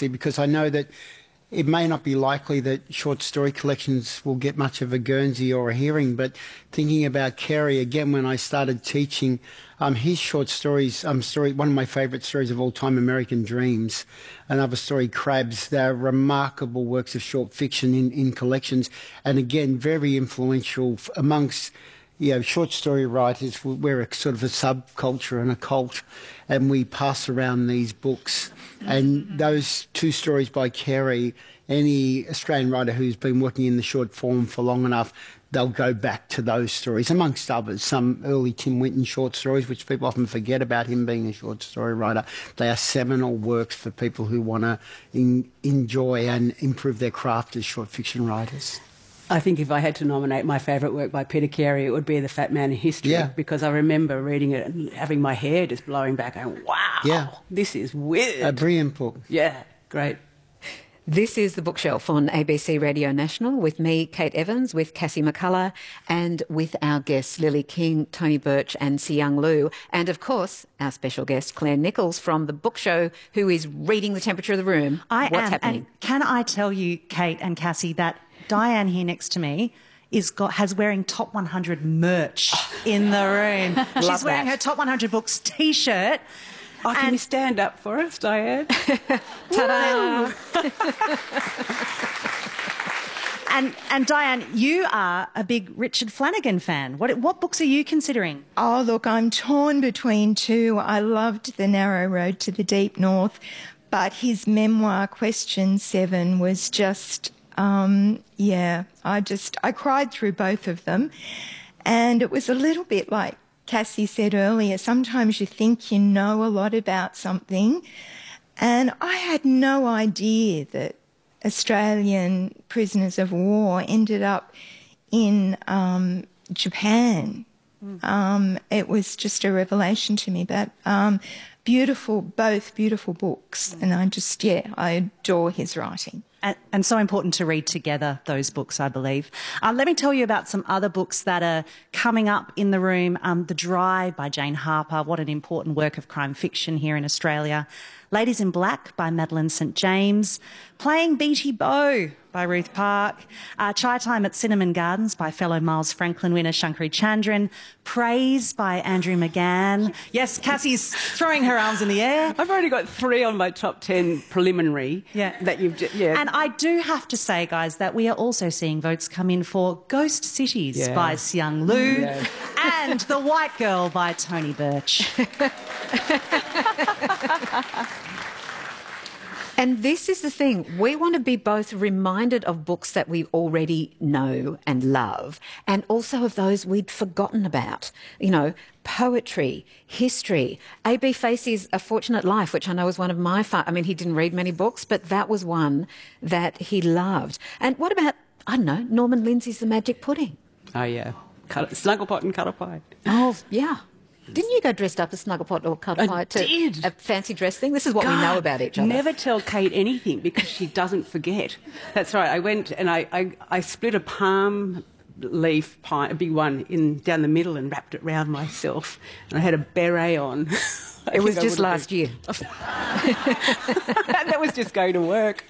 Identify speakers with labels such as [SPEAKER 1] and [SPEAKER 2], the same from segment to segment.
[SPEAKER 1] actually, because I know that it may not be likely that short story collections will get much of a Guernsey or a hearing, but thinking about Carey, again, when I started teaching, his short stories, one of my favourite stories of all time, American Dreams, another story, Crabs, they're remarkable works of short fiction in collections, and again, very influential amongst short story writers. We're a sort of a subculture and a cult, and we pass around these books. And those two stories by Carey, any Australian writer who's been working in the short form for long enough, they'll go back to those stories, amongst others. Some early Tim Winton short stories, which people often forget about him being a short story writer. They are seminal works for people who want to enjoy and improve their craft as short fiction writers.
[SPEAKER 2] I think if I had to nominate my favourite work by Peter Carey, it would be The Fat Man in History, because I remember reading it and having my hair just blowing back and wow, this is weird.
[SPEAKER 1] A brilliant book.
[SPEAKER 2] Yeah, great.
[SPEAKER 3] This is The Bookshelf on ABC Radio National with me, Kate Evans, with Cassie McCullough, and with our guests Lily King, Tony Birch and Si-Young Liu, and of course our special guest Claire Nichols from The Book Show, who is reading the temperature of the room. What's happening?
[SPEAKER 4] And can I tell you, Kate and Cassie, that Diane here next to me has wearing Top 100 merch in the room. She's wearing her Top 100 Books T-shirt.
[SPEAKER 2] Oh, can you stand up for us, Diane?
[SPEAKER 3] Ta-da!
[SPEAKER 4] And Diane, you are a big Richard Flanagan fan. What books are you considering?
[SPEAKER 5] Oh, look, I'm torn between two. I loved The Narrow Road to the Deep North, but his memoir, Question 7, was just... I cried through both of them. And it was a little bit like Cassie said earlier, sometimes you think you know a lot about something. And I had no idea that Australian prisoners of war ended up in Japan. It was just a revelation to me. But both beautiful books. And I adore his writing.
[SPEAKER 4] And so important to read together, those books, I believe. Let me tell you about some other books that are coming up in the room. The Dry by Jane Harper, what an important work of crime fiction here in Australia. Ladies in Black by Madeline St James. Playing Beatty Bow by Ruth Park. Chai Time at Cinnamon Gardens by fellow Miles Franklin winner Shankari Chandran. Praise by Andrew McGann. Yes, Cassie's throwing her arms in the air.
[SPEAKER 2] I've already got 3 on my top 10 preliminary. That you've
[SPEAKER 4] And I do have to say, guys, that we are also seeing votes come in for Ghost Cities by Si-Young Liu and The White Girl by Tony Birch.
[SPEAKER 3] And this is the thing. We want to be both reminded of books that we already know and love, and also of those we'd forgotten about. You know, poetry, history. A.B. Facey's A Fortunate Life, which I know was one of my... he didn't read many books, but that was one that he loved. And what about, I don't know, Norman Lindsay's The Magic Pudding?
[SPEAKER 2] Oh, yeah. Snugglepot and Cuddle Pie.
[SPEAKER 3] Oh, yeah. Didn't you go dressed up as Snugglepot or Cuddle Pie to a fancy dress thing? This is what we know about each other.
[SPEAKER 2] Never tell Kate anything because she doesn't forget. That's right. I went and I split a palm leaf pie, a big one, down the middle and wrapped it round myself. And I had a beret on.
[SPEAKER 3] It was just last year.
[SPEAKER 2] That was just going to work.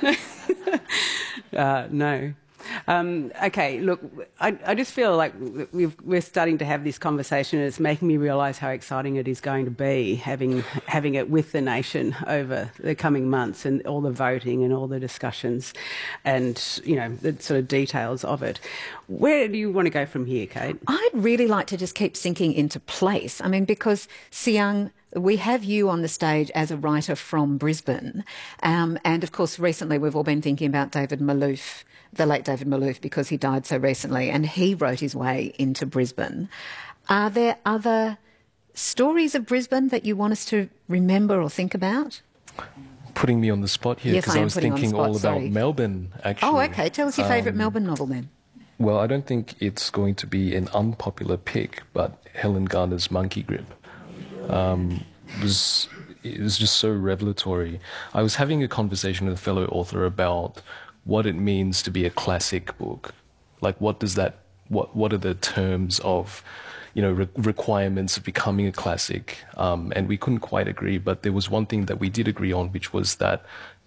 [SPEAKER 2] No. Okay, look, I just feel like we're starting to have this conversation, and it's making me realise how exciting it is going to be having it with the nation over the coming months, and all the voting and all the discussions and, the sort of details of it. Where do you want to go from here, Kate?
[SPEAKER 3] I'd really like to just keep sinking into place. Because Si-Young, we have you on the stage as a writer from Brisbane. And, of course, recently we've all been thinking about David Malouf, the late David Malouf, because he died so recently, and he wrote his way into Brisbane. Are there other stories of Brisbane that you want us to remember or think about?
[SPEAKER 6] Putting me on the spot here, because I was thinking all about Melbourne, actually.
[SPEAKER 3] Oh, OK. Tell us your favourite Melbourne novel, then.
[SPEAKER 6] Well, I don't think it's going to be an unpopular pick, but Helen Garner's Monkey Grip. It was just so revelatory. I was having a conversation with a fellow author about what it means to be a classic book. Like, what are the terms of, requirements of becoming a classic? And we couldn't quite agree, but there was one thing that we did agree on, which was that